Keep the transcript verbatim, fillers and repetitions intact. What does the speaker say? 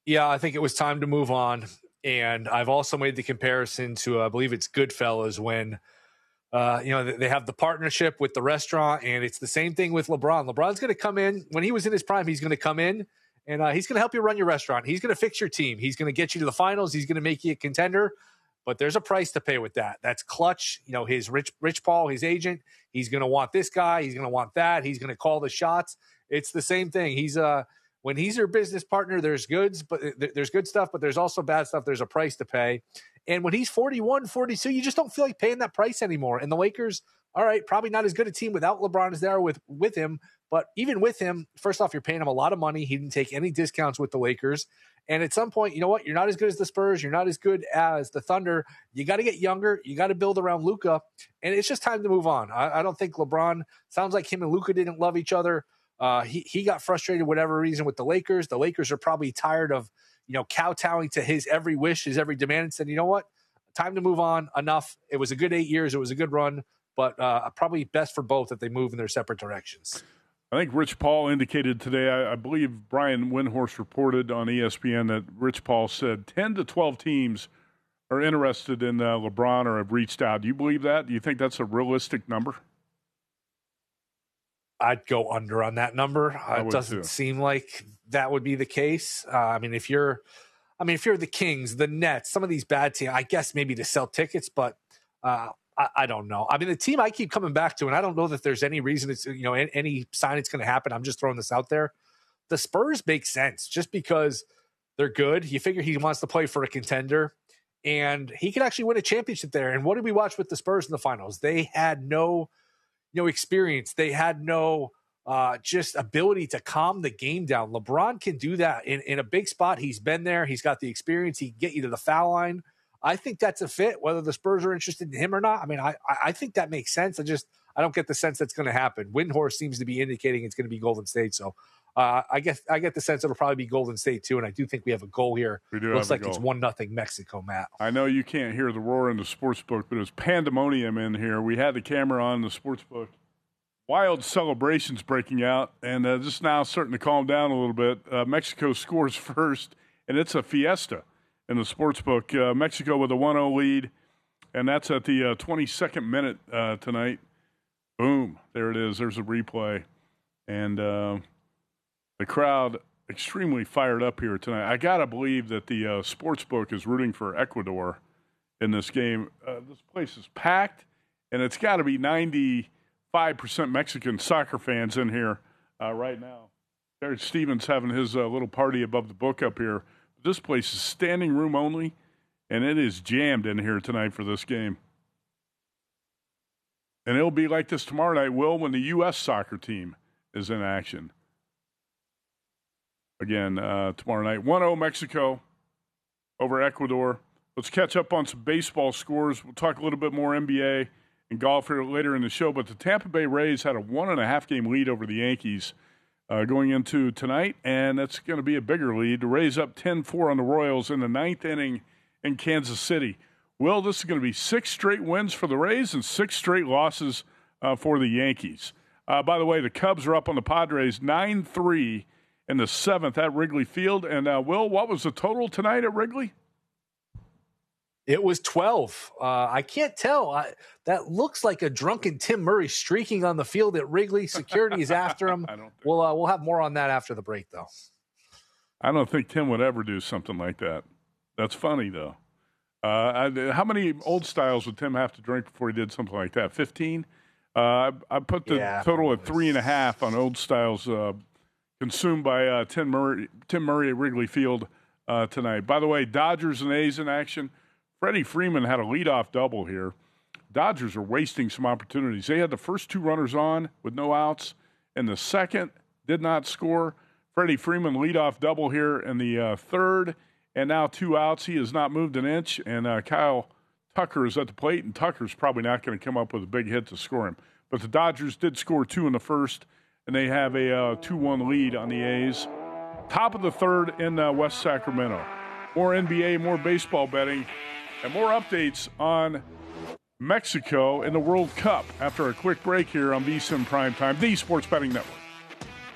Yeah, I think it was time to move on. And I've also made the comparison to, uh, I believe it's Goodfellas, when uh, you know they have the partnership with the restaurant, and it's the same thing with LeBron. LeBron's going to come in when he was in his prime. He's going to come in and uh, he's going to help you run your restaurant. He's going to fix your team. He's going to get you to the finals. He's going to make you a contender. But there's a price to pay with that. That's clutch. You know, his Rich Rich Paul, his agent, he's going to want this guy. He's going to want that. He's going to call the shots. It's the same thing. He's uh when he's your business partner, there's goods, but there's good stuff, but there's also bad stuff. There's a price to pay. And when he's forty-one, forty-two, you just don't feel like paying that price anymore. And the Lakers, all right, probably not as good a team without LeBron as they are with, with him. But even with him, first off, you're paying him a lot of money. He didn't take any discounts with the Lakers. And at some point, you know what? You're not as good as the Spurs. You're not as good as the Thunder. You got to get younger. You got to build around Luka. And it's just time to move on. I, I don't think LeBron, sounds like him and Luka didn't love each other. Uh, he, he got frustrated, whatever reason, with the Lakers. The Lakers are probably tired of, you know, kowtowing to his every wish, his every demand, and said, you know what? Time to move on. Enough. It was a good eight years. It was a good run. But uh, probably best for both that they move in their separate directions. I think Rich Paul indicated today, I, I believe Brian Windhorst reported on E S P N that Rich Paul said ten to twelve teams are interested in uh, LeBron or have reached out. Do you believe that? Do you think that's a realistic number? I'd go under on that number. Uh, it doesn't too. seem like that would be the case. Uh, I mean, if you're, I mean, if you're the Kings, the Nets, some of these bad teams, I guess maybe to sell tickets, but uh, I, I don't know. I mean, the team I keep coming back to, and I don't know that there's any reason it's, you know, any, any sign it's going to happen. I'm just throwing this out there. The Spurs make sense just because they're good. You figure he wants to play for a contender, and he could actually win a championship there. And what did we watch with the Spurs in the finals? They had no, you know, experience. They had no uh, just ability to calm the game down. LeBron can do that in, in a big spot. He's been there. He's got the experience. He can get you to the foul line. I think that's a fit, whether the Spurs are interested in him or not. I mean, I, I think that makes sense. I just, I don't get the sense that's going to happen. Windhorst seems to be indicating it's going to be Golden State. So uh, I guess I get the sense it'll probably be Golden State too. And I do think we have a goal here. We do Looks have like a goal. It's one nothing Mexico, Matt. I know you can't hear the roar in the sports book, but it was pandemonium in here. We had the camera on the sports book. Wild celebrations breaking out, and uh, just now starting to calm down a little bit. Uh, Mexico scores first, and it's a fiesta in the sports book. Uh, Mexico with a one oh lead, and that's at the uh, twenty-second minute uh, tonight. Boom. There it is. There's a replay. And uh, the crowd extremely fired up here tonight. I got to believe that the uh, sports book is rooting for Ecuador in this game. Uh, this place is packed, and it's got to be ninety-five percent Mexican soccer fans in here uh, right now. Jared Stevens having his uh, little party above the book up here. This place is standing room only, and it is jammed in here tonight for this game. And it'll be like this tomorrow night, Will, when the U S soccer team is in action. Again, uh, tomorrow night, one oh Mexico over Ecuador. Let's catch up on some baseball scores. We'll talk a little bit more N B A and golf here later in the show. But the Tampa Bay Rays had a one-and-a-half-game lead over the Yankees uh, going into tonight, and that's going to be a bigger lead. The Rays up ten four on the Royals in the ninth inning in Kansas City. Will, this is going to be six straight wins for the Rays and six straight losses uh, for the Yankees. Uh, by the way, the Cubs are up on the Padres nine three in the seventh at Wrigley Field. And, uh, Will, what was the total tonight at Wrigley? It was twelve. Uh, I can't tell. I, that looks like a drunken Tim Murray streaking on the field at Wrigley. Security is after him. I don't think we'll, uh, we'll have more on that after the break, though. I don't think Tim would ever do something like that. That's funny, though. Uh, I, how many old styles would Tim have to drink before he did something like that? fifteen? Uh, I, I put the yeah, total at probably. three and a half on old styles uh, consumed by uh, Tim Murray, Tim Murray at Wrigley Field uh, tonight. By the way, Dodgers and A's in action. Freddie Freeman had a leadoff double here. Dodgers are wasting some opportunities. They had the first two runners on with no outs, and the second did not score. Freddie Freeman leadoff double here in the uh, third. And now two outs. He has not moved an inch. And uh, Kyle Tucker is at the plate, and Tucker's probably not going to come up with a big hit to score him. But the Dodgers did score two in the first, and they have a uh, two one lead on the A's. Top of the third in uh, West Sacramento. More N B A, more baseball betting, and more updates on Mexico in the World Cup after a quick break here on VSiN Primetime, the Sports Betting Network.